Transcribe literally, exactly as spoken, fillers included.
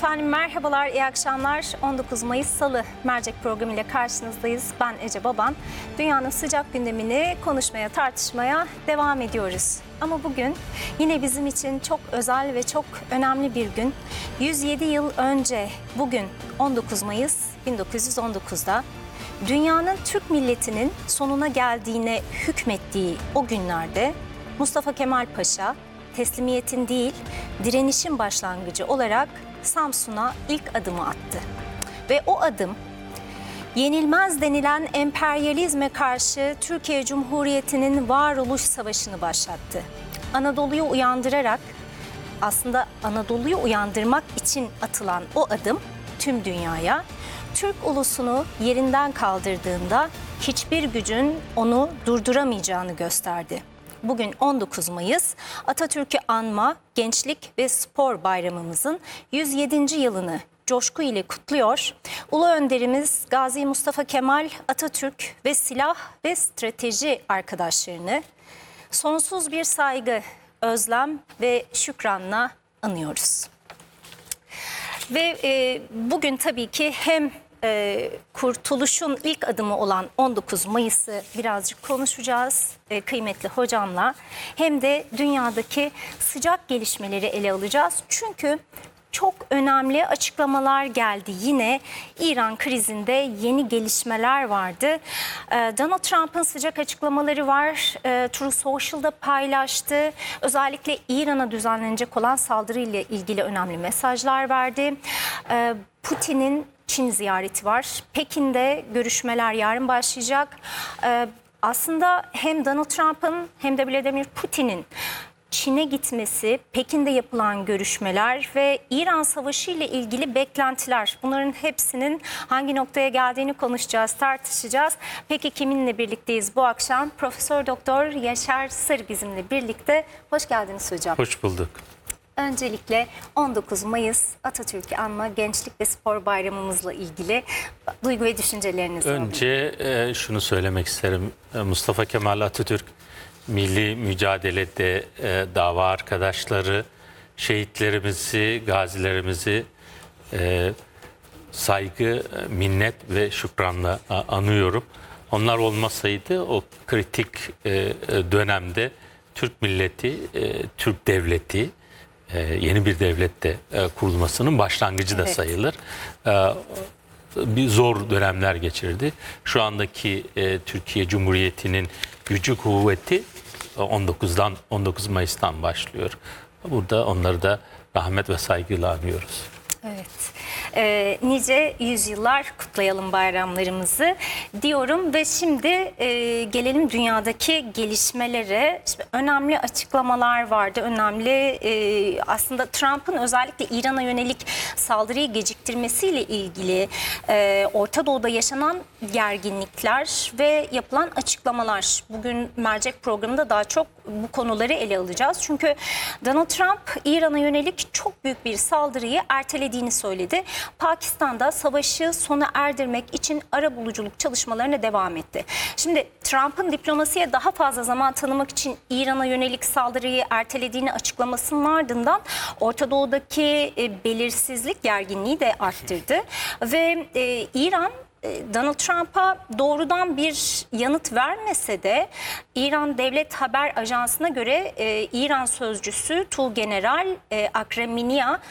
Efendim merhabalar, iyi akşamlar. on dokuz Mayıs Salı Mercek programı ile karşınızdayız. Ben Ece Baban. Dünyanın sıcak gündemini konuşmaya, tartışmaya devam ediyoruz. Ama bugün yine bizim için çok özel ve çok önemli bir gün. yüz yedi yıl önce bugün on dokuz Mayıs bin dokuz yüz on dokuz'da dünyanın Türk milletinin sonuna geldiğine hükmettiği o günlerde Mustafa Kemal Paşa teslimiyetin değil, direnişin başlangıcı olarak Samsun'a ilk adımı attı. Ve o adım yenilmez denilen emperyalizme karşı Türkiye Cumhuriyeti'nin varoluş savaşını başlattı. Anadolu'yu uyandırarak, aslında Anadolu'yu uyandırmak için atılan o adım tüm dünyaya Türk ulusunu yerinden kaldırdığında hiçbir gücün onu durduramayacağını gösterdi. Bugün on dokuz Mayıs, Atatürk'ü anma, gençlik ve spor bayramımızın yüz yedinci yılını coşku ile kutluyor. Ulu önderimiz Gazi Mustafa Kemal Atatürk ve silah ve strateji arkadaşlarını sonsuz bir saygı, özlem ve şükranla anıyoruz. Ve e, bugün tabii ki hem e, kurtuluşun ilk adımı olan on dokuz Mayıs'ı birazcık konuşacağız e, kıymetli hocamla. Hem de dünyadaki sıcak gelişmeleri ele alacağız. Çünkü çok önemli açıklamalar geldi. Yine İran krizinde yeni gelişmeler vardı. Ee, Donald Trump'ın sıcak açıklamaları var. Ee, Truth Social'da paylaştı. Özellikle İran'a düzenlenecek olan saldırıyla ilgili önemli mesajlar verdi. Ee, Putin'in Çin ziyareti var. Pekin'de görüşmeler yarın başlayacak. Ee, aslında hem Donald Trump'ın hem de Vladimir Putin'in Çin'e gitmesi, Pekin'de yapılan görüşmeler ve İran Savaşı ile ilgili beklentiler, bunların hepsinin hangi noktaya geldiğini konuşacağız, tartışacağız. Peki kiminle birlikteyiz bu akşam? Profesör Doktor Yaşar Sır bizimle birlikte. Hoş geldiniz hocam. Hoş bulduk. Öncelikle on dokuz Mayıs Atatürk'ü anma Gençlik ve Spor Bayramımızla ilgili duygu ve düşüncelerinizi alayım. Önce e, şunu söylemek isterim. Mustafa Kemal Atatürk milli mücadelede e, dava arkadaşları, şehitlerimizi, gazilerimizi e, saygı, minnet ve şükranla anıyorum. Onlar olmasaydı o kritik e, dönemde Türk milleti, e, Türk devleti, e, yeni bir devlette e, kurulmasının başlangıcı da evet. sayılır. E, bir zor dönemler geçirdi. Şu andaki e, Türkiye Cumhuriyeti'nin gücü, kuvveti on dokuz'dan on dokuz Mayıs'tan başlıyor. Burada onları da rahmet ve saygıyla anıyoruz. Evet. Ee, nice yüzyıllar kutlayalım bayramlarımızı diyorum ve şimdi e, gelelim dünyadaki gelişmelere. İşte önemli açıklamalar vardı. Önemli e, aslında Trump'ın özellikle İran'a yönelik saldırıyı geciktirmesiyle ilgili e, Orta Doğu'da yaşanan gerginlikler ve yapılan açıklamalar. Bugün Mercek programında daha çok bu konuları ele alacağız. Çünkü Donald Trump İran'a yönelik çok büyük bir saldırıyı ertelediğini söyledi. Pakistan'da savaşı sona erdirmek için arabuluculuk çalışmalarına devam etti. Şimdi Trump'ın diplomasiye daha fazla zaman tanımak için İran'a yönelik saldırıyı ertelediğini açıklamasının ardından Orta Doğu'daki e, belirsizlik, gerginliği de arttırdı. Ve e, İran Donald Trump'a doğrudan bir yanıt vermese de İran Devlet Haber Ajansı'na göre e, İran sözcüsü Tuğgeneral e, Akreminiya